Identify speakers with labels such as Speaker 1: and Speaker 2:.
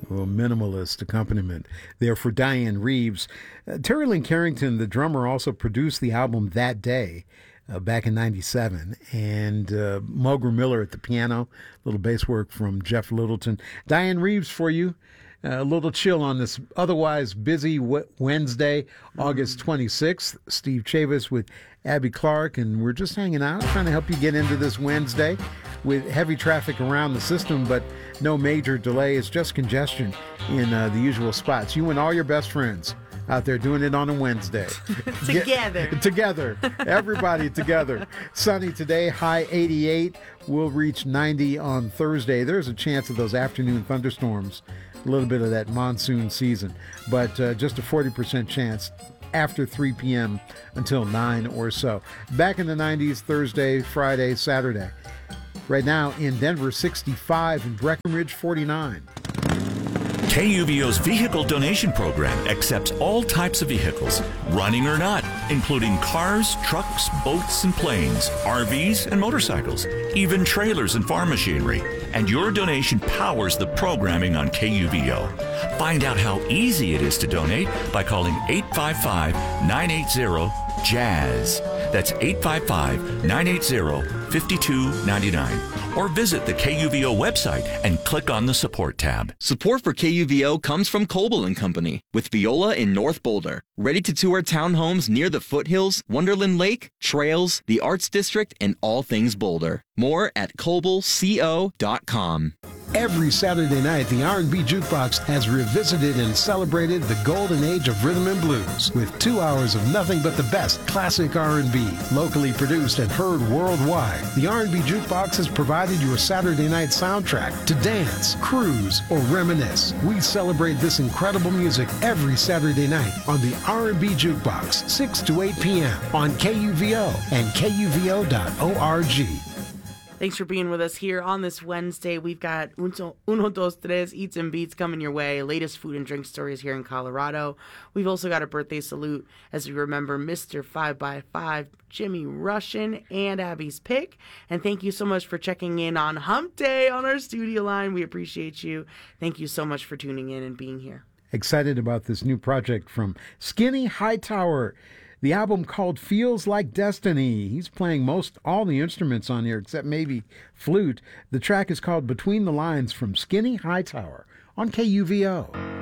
Speaker 1: A little minimalist accompaniment there for Diane Reeves. Terry Lynn Carrington, the drummer, also produced the album that day back in 97. And Mulgrew Miller at the piano, a little bass work from Jeff Littleton. Diane Reeves for you. A little chill on this otherwise busy Wednesday, August 26th. Steve Chavis with Abby Clark, and we're just hanging out, trying to help you get into this Wednesday with heavy traffic around the system, but no major delays, just congestion in the usual spots. You and all your best friends out there doing it on a Wednesday. Together. Everybody together. Sunny today, high 88. We'll reach 90 on Thursday. There's a chance of those afternoon thunderstorms, a little bit of that monsoon season, but just a 40% chance after 3 p.m. until 9 or so. Back in the 90s, Thursday, Friday, Saturday. Right now in Denver, 65, in Breckenridge, 49.
Speaker 2: KUVO's vehicle donation program accepts all types of vehicles, running or not, including cars, trucks, boats, and planes, RVs, and motorcycles, even trailers and farm machinery. And your donation powers the programming on KUVO. Find out how easy it is to donate by calling 855-980-JAZZ. That's 855-980-5299. Or visit the KUVO website and click on the Support tab.
Speaker 3: Support for KUVO comes from Coble & Company with Viola in North Boulder. Ready to tour townhomes near the foothills, Wonderland Lake, trails, the Arts District, and all things Boulder. More at CobleCO.com.
Speaker 4: Every Saturday night, the R&B Jukebox has revisited and celebrated the golden age of rhythm and blues with 2 hours of nothing but the best classic R&B, locally produced and heard worldwide. The R&B Jukebox has provided your Saturday night soundtrack to dance, cruise, or reminisce. We celebrate this incredible music every Saturday night on the R&B Jukebox, 6 to 8 p.m. on KUVO and KUVO.org.
Speaker 5: Thanks for being with us here on this Wednesday. We've got Uno, Dos, Tres, Eats and Beats coming your way. Latest food and drink stories here in Colorado. We've also got a birthday salute as we remember Mr. 5x5, Jimmy Rushin, and Abby's pick. And thank you so much for checking in on Hump Day on our studio line. We appreciate you. Thank you so much for tuning in and being here.
Speaker 1: Excited about this new project from Skinny Hightower. The album called Feels Like Destiny. He's playing most all the instruments on here except maybe flute. The track is called Between the Lines from Skinny Hightower on KUVO.